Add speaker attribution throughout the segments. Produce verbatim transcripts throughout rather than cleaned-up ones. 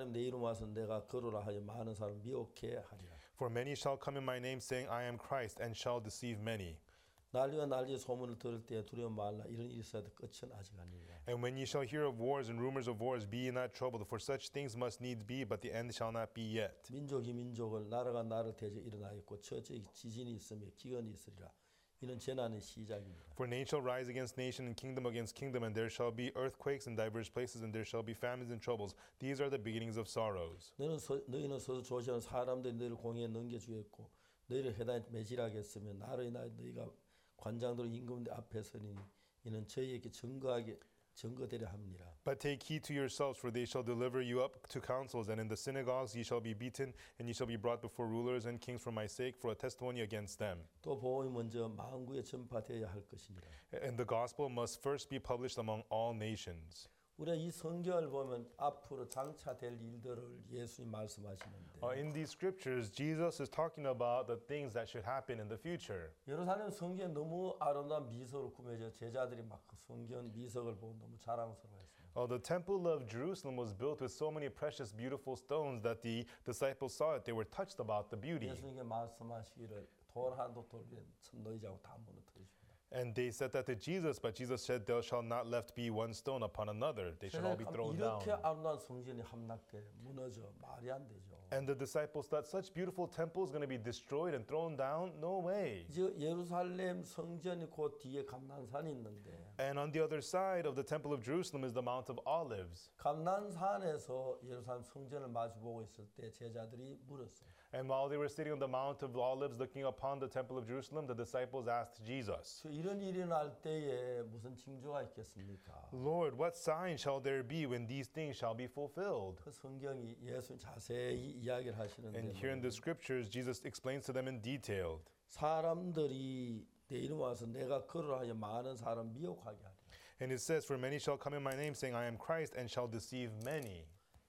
Speaker 1: 예루살렘 내 이름 와서 내가 걸으라 하여 많은 사람 미혹해 하리라.
Speaker 2: For many shall come in my name, saying, I am Christ, and shall deceive many.
Speaker 1: 난리와 난리의 소문을 들을 때 두려움 말라. 이런 일이 있어도 끝은 아직 아니라.
Speaker 2: And when ye shall hear of wars and rumors of wars, be ye not troubled, for such things must needs be, but the end shall not be yet.
Speaker 1: 민족이 민족을 나라가 나를 대적 일어나겠고 처처에 지진이 있으며 기근이 있으리라. 이는 재난의 시작입니다.
Speaker 2: For nation shall rise against nation, and kingdom against kingdom, and there shall be earthquakes in divers places, and there shall be famines and troubles. These are the beginnings of sorrows.
Speaker 1: 너는 서, 너희는 서서 조시하는 사람들이 너희를 공에 넘겨주겠고 너희를 해단에 매질하겠으며 나로 인하여 너희가 관장들 임금 앞에 서니 이는 저희에게 증거하게 증거되려 합니다.
Speaker 2: But take heed to yourselves, for they shall deliver you up to councils, and in the synagogues ye shall be beaten, and ye shall be brought before rulers and kings for my sake, for a testimony against them.
Speaker 1: 또 복음이 먼저 만국에 전파되어야 할 것입니다.
Speaker 2: And the gospel must first be published among all nations.
Speaker 1: 우리가 이 성경을 보면 앞으로 장차될 일들을 예수님 말씀하시는데
Speaker 2: Uh, in these scriptures, Jesus is talking about the things that should happen in the future.
Speaker 1: 예루살렘 성경에 너무 아름다운 미석으로 꾸며져 제자들이 막 그 성경 미석을 보고 너무 자랑스러워했습니다.
Speaker 2: Uh, the temple of Jerusalem was built with so many precious, beautiful stones that the disciples saw it. They were touched about the beauty.
Speaker 1: 예수님께 말씀하시기를 돌 한도 돌면 천 너희자고 다 무너뜨리십니다.
Speaker 2: And they said that to Jesus, but Jesus said, there shall not left be one stone upon another. They shall all be thrown down.
Speaker 1: 이렇게 아름다운 성전이 함락돼 무너져 말이 안 되죠.
Speaker 2: And the disciples thought such beautiful temple is going to be destroyed and thrown down? No way.
Speaker 1: 이제 예루살렘 성전이 그 뒤에 감난산이 있는데
Speaker 2: And on the other side of the temple of Jerusalem is the Mount of Olives.
Speaker 1: 감난산에서 예루살렘 성전을 마주보고 있을 때 제자들이 물었어요.
Speaker 2: And while they were sitting on the Mount of Olives looking upon the temple of Jerusalem, the disciples asked Jesus,
Speaker 1: 이런 일이 날 때에 무슨 징조가 있겠습니까?
Speaker 2: Lord, what sign shall there be when these things shall be fulfilled?
Speaker 1: 그 성경이 예수 자세히 이야기를 하시는데
Speaker 2: And here in the scriptures, Jesus explains to them in detail.
Speaker 1: 사람들이 내 이름 와서 내가 걸으라 하여 많은 사람 미혹하게 하리라.
Speaker 2: And it says, For many shall come in my name, saying, I am Christ, and shall deceive many.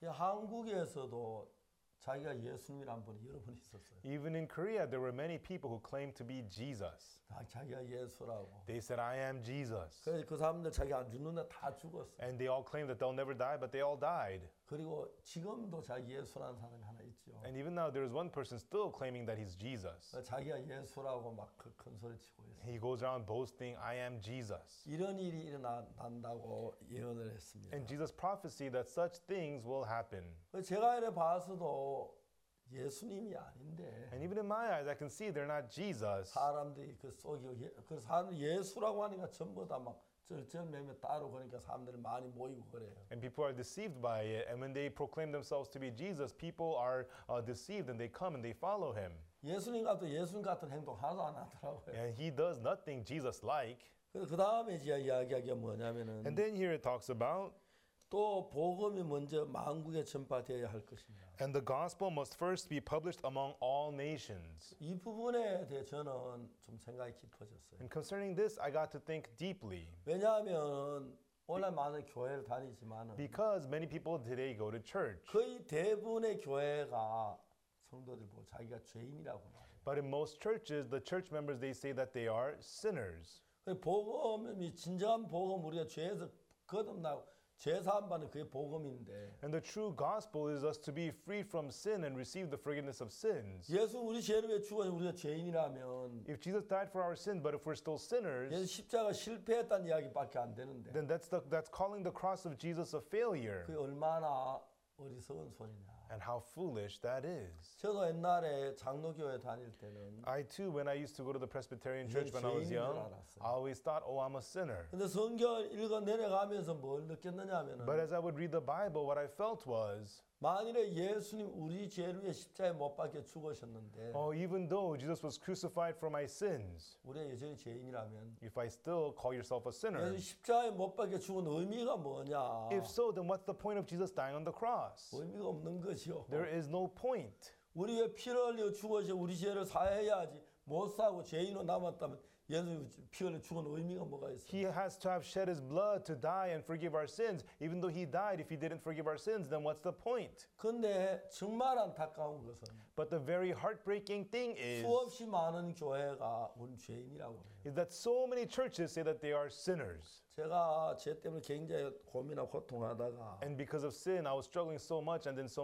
Speaker 1: 한국에서도 자기가 예수님이란 분이 여러 분 있었어요.
Speaker 2: Even in Korea, there were many people who claimed to be Jesus.
Speaker 1: 다 자기가 예수라고.
Speaker 2: They said, I am Jesus.
Speaker 1: 그래서 그 사람들 자기 안 죽는데 다 죽었어요.
Speaker 2: And they all claimed that they'll never die, but they all died.
Speaker 1: 그리고 지금도 자기 예수라는 사람이 하나 있죠.
Speaker 2: And even now, there is one person still claiming that he's Jesus.
Speaker 1: 자기가 예수라고 막 큰 소리 치고 있어요.
Speaker 2: He goes around boasting, I am Jesus.
Speaker 1: 이런 일이 일어난다고 예언을 했습니다.
Speaker 2: And Jesus prophesied that such things will happen.
Speaker 1: 제가 이래 봐서도 예수님이 아닌데
Speaker 2: And even in my eyes, I can see they're not Jesus.
Speaker 1: 사람들이 그 속이고 그 사람들 예수라고 하니까 전부 다 막 절절매매 따로 그러니까 사람들이 많이 모이고 그래요.
Speaker 2: And people are deceived by it. And when they proclaim themselves to be Jesus, people are uh, deceived and they come and they follow him.
Speaker 1: 예수님 같은 예수님 같은 행동 하나도 안 하더라고요.
Speaker 2: And he does nothing Jesus-like.
Speaker 1: 그 다음에 이제 이야기하기가 뭐냐면은
Speaker 2: And then here it talks about
Speaker 1: 또 복음이 먼저 만국에 전파되어야 할 것입니다.
Speaker 2: And the gospel must first be published among all nations.
Speaker 1: 이 부분에 대해 저는 좀 생각이 깊어졌어요.
Speaker 2: And concerning this, I got to think deeply.
Speaker 1: 왜냐하면 오늘 많은 교회를 다니지만은
Speaker 2: Because many people today go to church.
Speaker 1: 거의 대부분의 교회가 성도들 보고 자기가 죄인이라고 말해요.
Speaker 2: But in most churches, the church members, they say that they are sinners.
Speaker 1: 복음이 진정한 복음 우리가 죄에서 거듭나고 죄 사함 받는 그게 복음인데.
Speaker 2: And the true gospel is us to be free from sin and receive the forgiveness of sins.
Speaker 1: 예수 우리 죄를 왜 죽어 우리가 죄인이라면
Speaker 2: If Jesus died for our sin, but if we're still sinners,
Speaker 1: 예수 십자가 실패했다는 이야기밖에 안 되는데.
Speaker 2: then that's the, that's calling the cross of Jesus a failure.
Speaker 1: 그게 얼마나 어리석은 소리냐.
Speaker 2: And how foolish that is.
Speaker 1: 저도 옛날에 장로교회 다닐 때는
Speaker 2: I too, when I used to go to the Presbyterian church when I was young, I always thought, oh, I'm a sinner.
Speaker 1: 근데 성경을 읽어 내려가면서 뭘 느꼈느냐 하면은
Speaker 2: But as I would read the Bible, what I felt was,
Speaker 1: 만일에 예수님 우리 죄를 위해 십자가에 못 박혀 죽으셨는데
Speaker 2: oh, even though Jesus was crucified for my sins,
Speaker 1: 우리가 여전히 죄인이라면
Speaker 2: if I still call yourself a sinner,
Speaker 1: 예수 십자가에 못 박혀 죽은 의미가 뭐냐?
Speaker 2: if so, then what's the point of Jesus dying on the cross?
Speaker 1: 의미가 없는 것이요.
Speaker 2: There is no point.
Speaker 1: 우리 왜 피를 흘려 죽어서 우리 죄를 사해야지 못 사고 죄인으로 남았다면 예수 피 흘려 죽은 의미가 뭐가 있어요?
Speaker 2: He has to have shed his blood to die and forgive our sins. Even though he died, if he didn't forgive our sins, then what's the point?
Speaker 1: 근데 정말 안타까운 것은
Speaker 2: But the very heartbreaking thing is,
Speaker 1: 수없이 많은 교회가 우리 죄인이라고 해요.
Speaker 2: is that so many churches say that they are sinners.
Speaker 1: 제가 죄 때문에 굉장히 고민하고 고통하다가
Speaker 2: And because of sin, I was struggling so much, and then so